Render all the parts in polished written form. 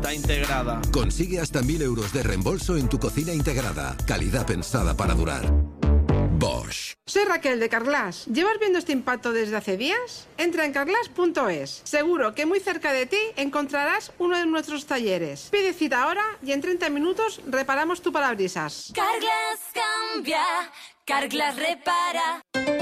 está integrada. Consigue hasta 1.000 euros de reembolso en tu cocina integrada. Calidad pensada para durar. Bosch. Soy Raquel de Carglass. ¿Llevas viendo este impacto desde hace días? Entra en carglass.es. Seguro que muy cerca de ti encontrarás uno de nuestros talleres. Pide cita ahora y en 30 minutos reparamos tu parabrisas. Carglass cambia, Carglass repara.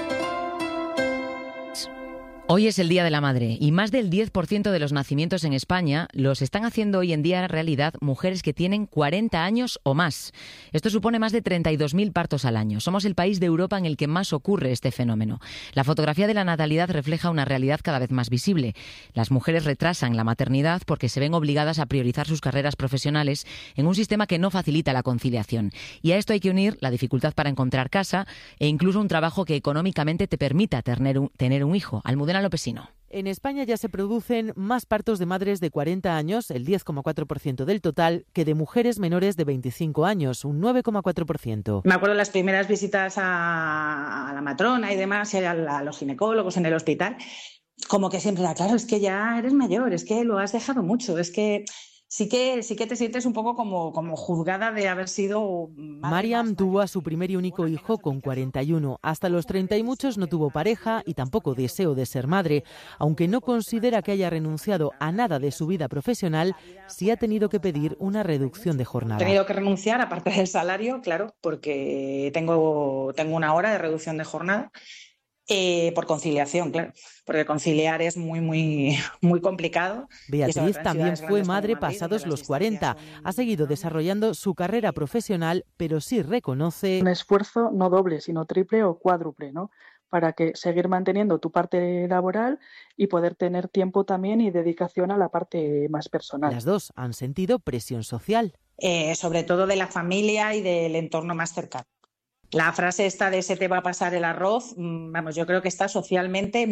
Hoy es el Día de la Madre y más del 10% de los nacimientos en España los están haciendo hoy en día realidad mujeres que tienen 40 años o más. Esto supone más de 32.000 partos al año. Somos el país de Europa en el que más ocurre este fenómeno. La fotografía de la natalidad refleja una realidad cada vez más visible. Las mujeres retrasan la maternidad porque se ven obligadas a priorizar sus carreras profesionales en un sistema que no facilita la conciliación. Y a esto hay que unir la dificultad para encontrar casa e incluso un trabajo que económicamente te permita tener un hijo. Almudena Lopesino. En España ya se producen más partos de madres de 40 años, el 10,4% del total, que de mujeres menores de 25 años, un 9,4%. Me acuerdo las primeras visitas a la matrona y demás, y a los ginecólogos en el hospital, como que siempre era, claro, es que ya eres mayor, es que lo has dejado mucho, es que sí que te sientes un poco como juzgada de haber sido... Mariam tuvo a su primer y único hijo con 41. Hasta los 30 y muchos no tuvo pareja y tampoco deseo de ser madre. Aunque no considera que haya renunciado a nada de su vida profesional, sí ha tenido que pedir una reducción de jornada. He tenido que renunciar, aparte del salario, claro, porque tengo una hora de reducción de jornada. Por conciliación, claro, porque conciliar es muy complicado. Beatriz también fue madre pasados los 40. Ha seguido desarrollando su carrera profesional, pero sí reconoce... Un esfuerzo no doble, sino triple o cuádruple, ¿no? Para que seguir manteniendo tu parte laboral y poder tener tiempo también y dedicación a la parte más personal. Las dos han sentido presión social. Sobre todo de la familia y del entorno más cercano. La frase esta de se te va a pasar el arroz, vamos, yo creo que está socialmente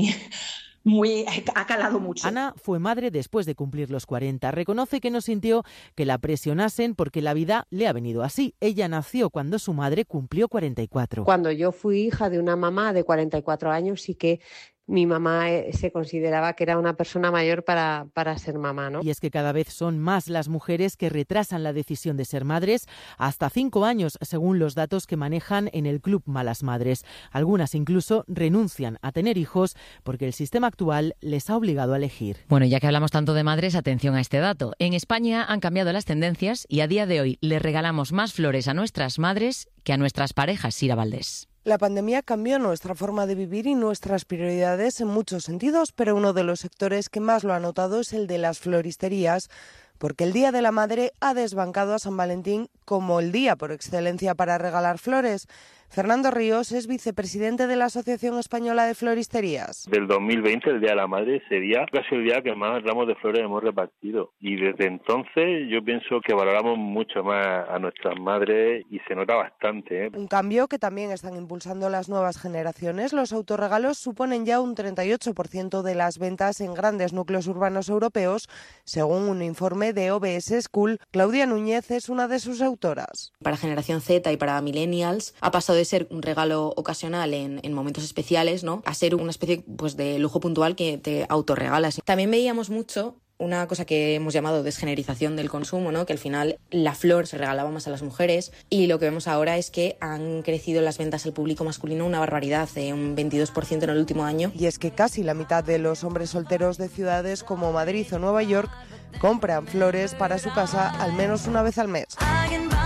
ha calado mucho. Ana fue madre después de cumplir los 40. Reconoce que no sintió que la presionasen porque la vida le ha venido así. Ella nació cuando su madre cumplió 44. Cuando yo fui hija de una mamá de 44 años, sí que mi mamá se consideraba que era una persona mayor para ser mamá, ¿no? Y es que cada vez son más las mujeres que retrasan la decisión de ser madres, hasta 5 años, según los datos que manejan en el Club Malas Madres. Algunas incluso renuncian a tener hijos porque el sistema actual les ha obligado a elegir. Bueno, ya que hablamos tanto de madres, atención a este dato. En España han cambiado las tendencias y a día de hoy le regalamos más flores a nuestras madres que a nuestras parejas, Sira Valdés. La pandemia cambió nuestra forma de vivir y nuestras prioridades en muchos sentidos, pero uno de los sectores que más lo ha notado es el de las floristerías, porque el Día de la Madre ha desbancado a San Valentín como el día por excelencia para regalar flores. Fernando Ríos es vicepresidente de la Asociación Española de Floristerías. Del 2020, el Día de la Madre, sería casi el día que más ramos de flores hemos repartido. Y desde entonces yo pienso que valoramos mucho más a nuestras madres y se nota bastante. Un cambio que también están impulsando las nuevas generaciones. Los autorregalos suponen ya un 38% de las ventas en grandes núcleos urbanos europeos, según un informe de OBS School. Claudia Núñez es una de sus autoras. Para generación Z y para millennials ha pasado de ser un regalo ocasional en momentos especiales, ¿no?, a ser una especie de lujo puntual que te autorregalas. También veíamos mucho una cosa que hemos llamado desgenerización del consumo, ¿no?, que al final la flor se regalaba más a las mujeres, y lo que vemos ahora es que han crecido las ventas al público masculino una barbaridad, un 22% en el último año. Y es que casi la mitad de los hombres solteros de ciudades como Madrid o Nueva York compran flores para su casa al menos una vez al mes.